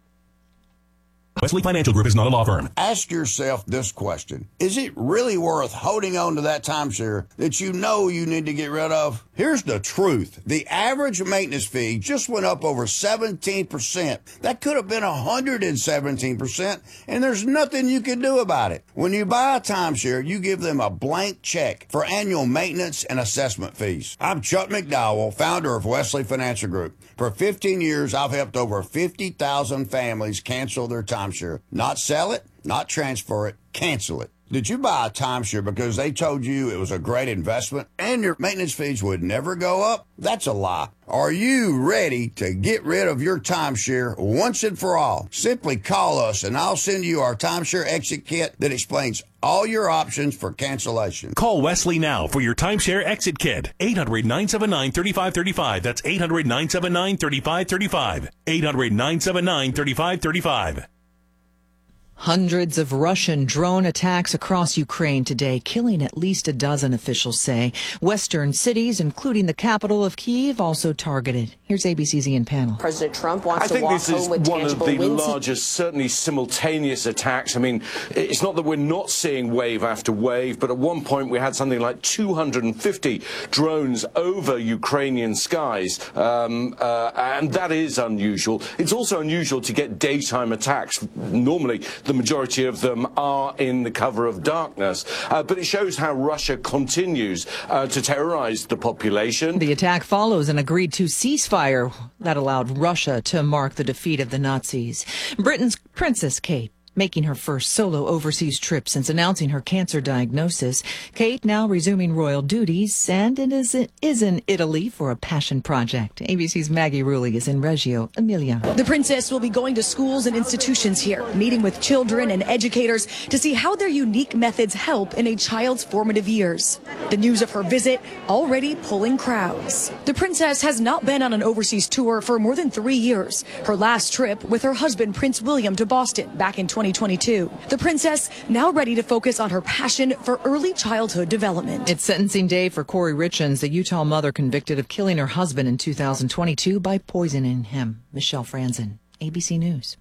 Wesley Financial Group is not a law firm. Ask yourself this question. Is it really worth holding on to that timeshare that you know you need to get rid of? Here's the truth. The average maintenance fee just went up over seventeen percent. That could have been one hundred seventeen percent, and there's nothing you can do about it. When you buy a timeshare, you give them a blank check for annual maintenance and assessment fees. I'm Chuck McDowell, founder of Wesley Financial Group. For fifteen years, I've helped over fifty thousand families cancel their timeshare. Not sell it, not transfer it, cancel it. Did you buy a timeshare because they told you it was a great investment and your maintenance fees would never go up? That's a lie. Are you ready to get rid of your timeshare once and for all? Simply call us and I'll send you our timeshare exit kit that explains all your options for cancellation. Call Wesley now for your timeshare exit kit. eight hundred, nine seven nine, three five three five. That's eight hundred, nine seven nine, three five three five. eight hundred, nine seven nine, three five three five. Hundreds of Russian drone attacks across Ukraine today, killing at least a dozen, officials say. Western cities, including the capital of Kyiv, also targeted. Here's A B C's Ian Pannell. President Trump wants I to think walk this is home with one of tangible the wins. largest, certainly simultaneous attacks. I mean, it's not that we're not seeing wave after wave, but at one point we had something like two hundred fifty drones over Ukrainian skies, um, uh, and that is unusual. It's also unusual to get daytime attacks. Normally, the majority of them are in the cover of darkness. Uh, but it shows how Russia continues uh, to terrorize the population. The attack follows an agreed-to ceasefire that allowed Russia to mark the defeat of the Nazis. Britain's Princess Kate making her first solo overseas trip since announcing her cancer diagnosis. Kate now resuming royal duties and it is, is in Italy for a passion project. A B C's Maggie Rulli is in Reggio Emilia. The princess will be going to schools and institutions here, meeting with children and educators to see how their unique methods help in a child's formative years. The news of her visit already pulling crowds. The princess has not been on an overseas tour for more than three years. Her last trip with her husband, Prince William, to Boston back in twenty twenty-two. The princess now ready to focus on her passion for early childhood development. It's sentencing day for Corey Richens, the Utah mother convicted of killing her husband in two thousand twenty-two by poisoning him. Michelle Franzen, A B C News.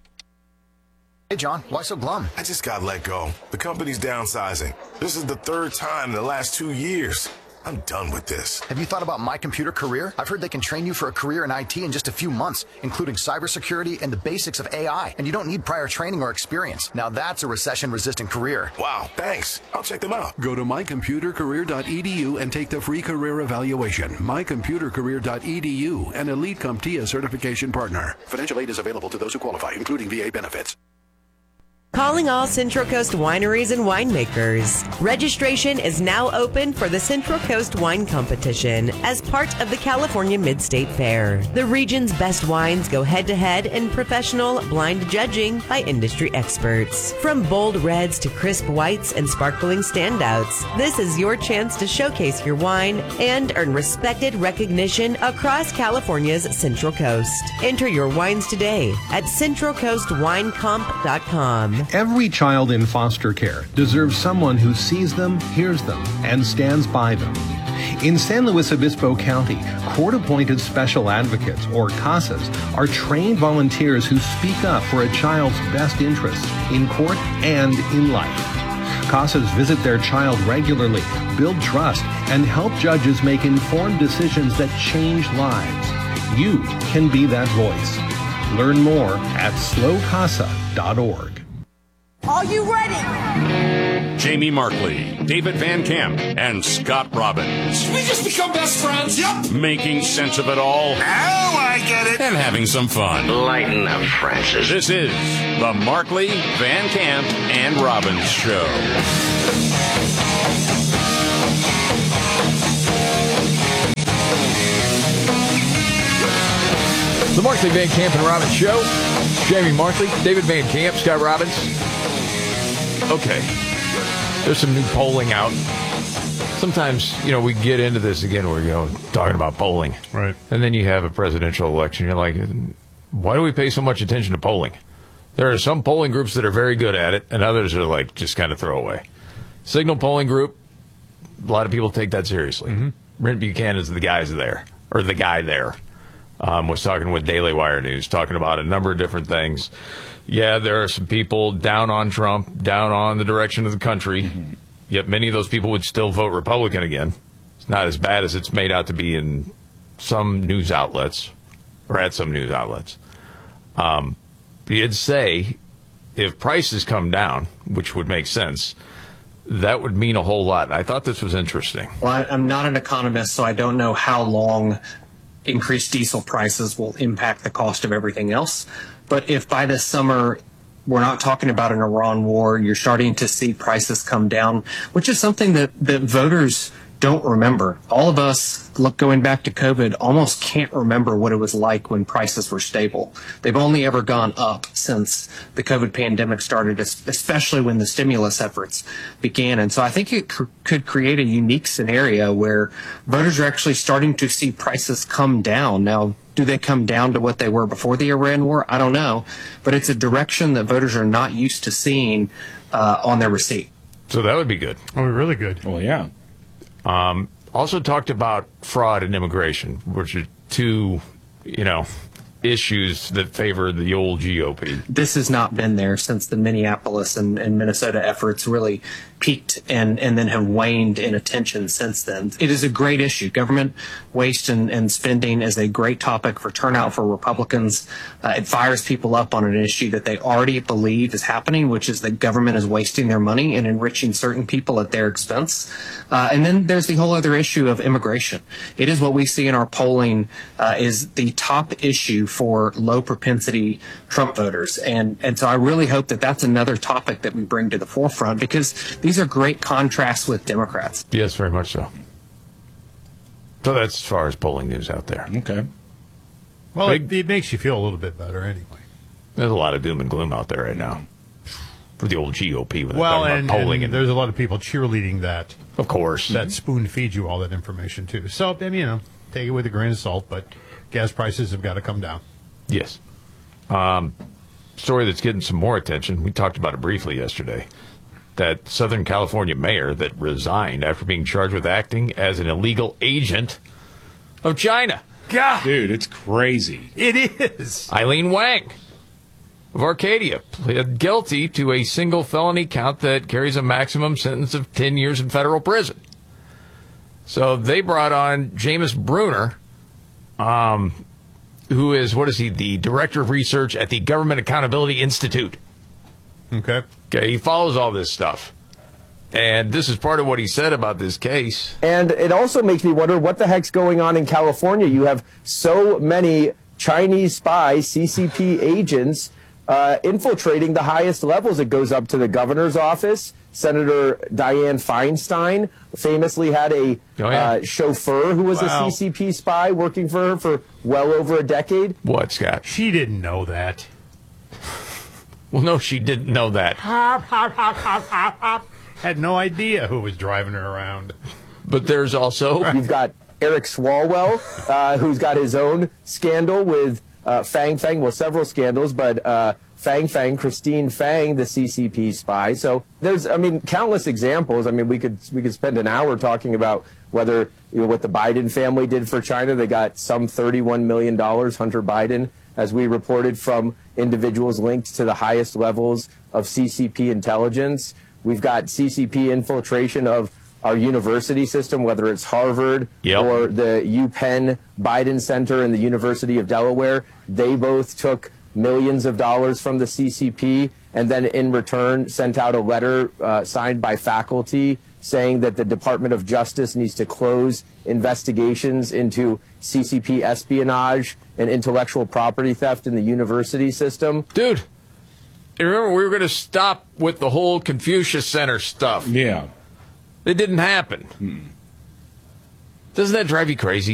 Hey, John, why so glum? I just got let go. The company's downsizing. This is the third time in the last two years. I'm done with this. Have you thought about My Computer Career? I've heard they can train you for a career in I T in just a few months, including cybersecurity and the basics of A I. And you don't need prior training or experience. Now that's a recession-resistant career. Wow, thanks. I'll check them out. Go to my computer career dot e d u and take the free career evaluation. my computer career dot e d u, an Elite CompTIA certification partner. Financial aid is available to those who qualify, including V A benefits. Calling all Central Coast wineries and winemakers. Registration is now open for the Central Coast Wine Competition as part of the California Mid-State Fair. The region's best wines go head-to-head in professional blind judging by industry experts. From bold reds to crisp whites and sparkling standouts, this is your chance to showcase your wine and earn respected recognition across California's Central Coast. Enter your wines today at central coast wine comp dot com. Every child in foster care deserves someone who sees them, hears them, and stands by them. In San Luis Obispo County, court-appointed special advocates, or CASAs, are trained volunteers who speak up for a child's best interests in court and in life. CASAs visit their child regularly, build trust, and help judges make informed decisions that change lives. You can be that voice. Learn more at slow casa dot org. Are you ready? Jamie Markley, David Van Camp, and Scott Robbins. We just become best friends. Yep. Making sense of it all. Now I get it. And having some fun. Lighten up, Francis. This is the Markley, Van Camp, and Robbins Show. The Markley, Van Camp, and Robbins Show. Jamie Markley, David Van Camp, Scott Robbins. Okay, there's some new polling out. Sometimes, you know, we get into this again where, you know, talking about polling. Right. And then you have a presidential election. You're like, why do we pay so much attention to polling? There are some polling groups that are very good at it, and others are like just kind of throwaway. Signal polling group, a lot of people take that seriously. Mm-hmm. Brent Buchanan's the guys there, or the guy there. Um, was talking with Daily Wire News, talking about a number of different things. Yeah, there are some people down on Trump, down on the direction of the country, mm-hmm. yet many of those people would still vote Republican again. It's not as bad as it's made out to be in some news outlets, or at some news outlets. Um, you'd say if prices come down, which would make sense, that would mean a whole lot. I thought this was interesting. Well, I, I'm not an economist, so I don't know how long increased diesel prices will impact the cost of everything else. But if by this summer we're not talking about an Iran war, you're starting to see prices come down, which is something that, that voters don't remember. All of us, look, going back to COVID, almost can't remember what it was like when prices were stable. They've only ever gone up since the COVID pandemic started, especially when the stimulus efforts began. And so I think it cr- could create a unique scenario where voters are actually starting to see prices come down. Now, do they come down to what they were before the Iran war? I don't know. But it's a direction that voters are not used to seeing uh, on their receipt. So that would be good. Oh, really good. Well, yeah. Um, also talked about fraud and immigration, which are two, you know, issues that favor the old G O P. This has not been there since the Minneapolis and, and Minnesota efforts really peaked and, and then have waned in attention since then. It is a great issue. Government waste and, and spending is a great topic for turnout for Republicans. Uh, it fires people up on an issue that they already believe is happening, which is that government is wasting their money and enriching certain people at their expense. Uh, and then there's the whole other issue of immigration. It is what we see in our polling uh, is the top issue for low propensity Trump voters. And, and so I really hope that that's another topic that we bring to the forefront, because these are great contrasts with Democrats. Yes, very much so. So that's as far as polling news out there. Okay. Well, Big, it, it makes you feel a little bit better anyway. There's a lot of doom and gloom out there right now for the old G O P. When well, and, and, polling and and there's a lot of people cheerleading that. Of course. That spoon feeds you all that information, too. So, I mean, you know, take it with a grain of salt, but gas prices have got to come down. Yes. Um, story that's getting some more attention. We talked about it briefly yesterday. That Southern California mayor that resigned after being charged with acting as an illegal agent of China. God. Dude, it's crazy. It is. Eileen Wang of Arcadia pled guilty to a single felony count that carries a maximum sentence of ten years in federal prison. So they brought on Jameis Bruner, um, who is, what is he, the director of research at the Government Accountability Institute. Okay. Okay, he follows all this stuff. And this is part of what he said about this case. And it also makes me wonder what the heck's going on in California. You have so many Chinese spies, C C P agents, uh, infiltrating the highest levels. It goes up to the governor's office. Senator Dianne Feinstein famously had a oh, yeah. uh, chauffeur who was wow. a C C P spy working for her for well over a decade. What, Scott? She didn't know that. Well, no, she didn't know that. Had no idea who was driving her around. But there's also... You've got Eric Swalwell, uh, who's got his own scandal with uh, Fang Fang. Well, several scandals, but uh, Fang Fang, Christine Fang, the C C P spy. So there's, I mean, countless examples. I mean, we could we could spend an hour talking about whether, you know, what the Biden family did for China. They got some thirty-one million dollars, Hunter Biden, as we reported, from individuals linked to the highest levels of C C P intelligence. We've got C C P infiltration of our university system, whether it's Harvard yep. or the UPenn Biden Center and the University of Delaware. They both took millions of dollars from the C C P and then in return sent out a letter uh, signed by faculty saying that the Department of Justice needs to close investigations into C C P espionage and intellectual property theft in the university system. Dude, you remember we were going to stop with the whole Confucius Center stuff. Yeah. It didn't happen. Hmm. Doesn't that drive you crazy?